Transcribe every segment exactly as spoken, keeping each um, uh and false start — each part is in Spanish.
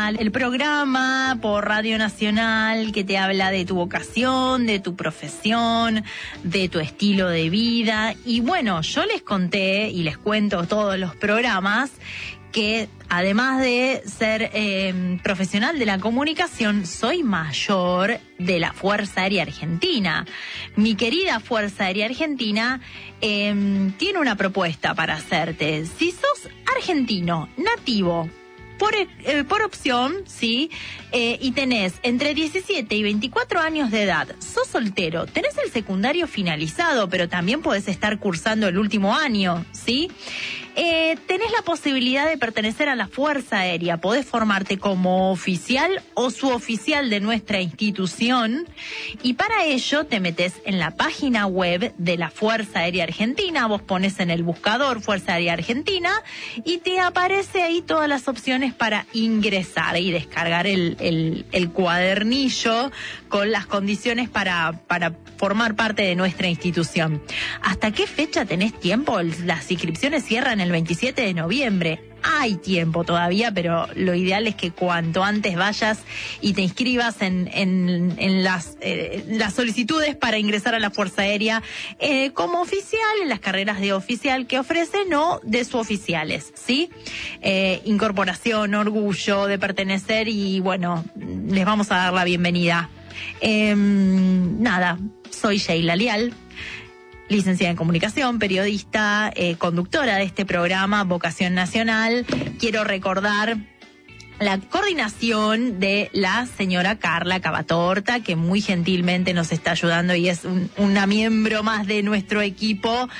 Nacional, el programa por Radio Nacional que te habla de tu vocación, de tu profesión, de tu estilo de vida. Y bueno, yo les conté y les cuento todos los programas que además de ser eh, profesional de la comunicación, soy mayor de la Fuerza Aérea Argentina. Mi querida Fuerza Aérea Argentina eh, tiene una propuesta para hacerte. Si sos argentino, nativo, por, eh, por opción, ¿sí? Eh, y tenés entre diecisiete y veinticuatro años de edad, sos soltero, tenés el secundario finalizado, pero también podés estar cursando el último año, ¿sí? Eh, tenés la posibilidad de pertenecer a la Fuerza Aérea, podés formarte como oficial o suboficial de nuestra institución, y para ello te metés en la página web de la Fuerza Aérea Argentina, vos pones en el buscador Fuerza Aérea Argentina y te aparece ahí todas las opciones para ingresar y descargar el, el, el cuadernillo con las condiciones para, para formar parte de nuestra institución. ¿Hasta qué fecha tenés tiempo? Las inscripciones cierran el veintisiete de noviembre. Hay tiempo todavía, pero lo ideal es que cuanto antes vayas y te inscribas en, en, en las, eh, las solicitudes para ingresar a la Fuerza Aérea eh, como oficial, en las carreras de oficial que ofrecen o de suboficiales, ¿sí? Eh, incorporación, orgullo de pertenecer y bueno, les vamos a dar la bienvenida. Eh, nada, soy Sheila Leal, licenciada en comunicación, periodista, eh, conductora de este programa Vocación Nacional. Quiero recordar la coordinación de la señora Carla Cavatorta, que muy gentilmente nos está ayudando y es un, una miembro más de nuestro equipo.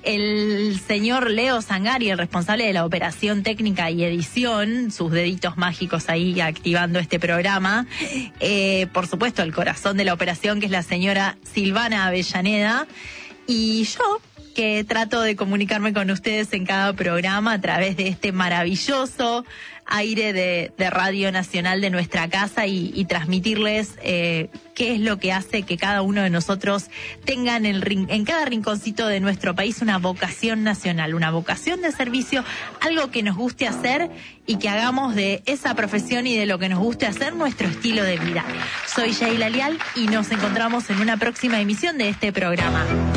El señor Leo Zangari, el responsable de la operación técnica y edición, sus deditos mágicos ahí activando este programa. Eh, por supuesto, el corazón de la operación, que es la señora Silvana Avellaneda. Y yo, que trato de comunicarme con ustedes en cada programa a través de este maravilloso aire de, de Radio Nacional de nuestra casa y, y transmitirles eh, qué es lo que hace que cada uno de nosotros tenga en, el, en cada rinconcito de nuestro país una vocación nacional, una vocación de servicio, algo que nos guste hacer y que hagamos de esa profesión y de lo que nos guste hacer nuestro estilo de vida. Soy Sheila Leal y nos encontramos en una próxima emisión de este programa.